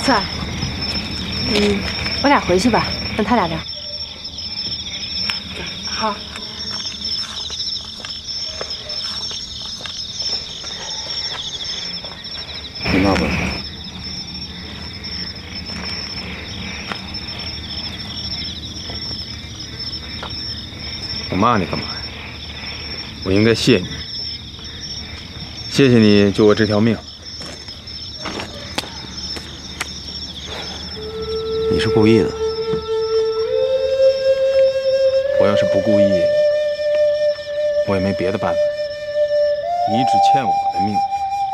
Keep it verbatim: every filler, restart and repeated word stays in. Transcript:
翠儿，嗯，我俩回去吧，让他俩聊。好。 你骂我？我骂你干嘛呀？我应该谢你，谢谢你救我这条命。 你是故意的。 我要是不故意，我也没别的办法。你只欠我的命。